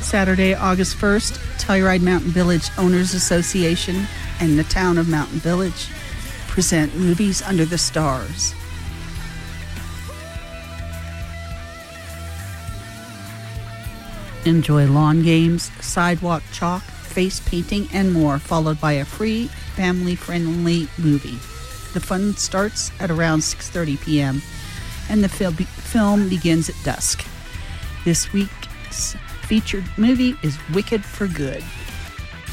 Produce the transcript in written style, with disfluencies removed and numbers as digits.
Saturday, August 1st, Telluride Mountain Village Owners Association and the town of Mountain Village present Movies Under the Stars. Enjoy lawn games, sidewalk chalk, face painting, and more, followed by a free, family-friendly movie. The fun starts at around 6:30 p.m., and the film begins at dusk. This week's featured movie is Wicked for Good.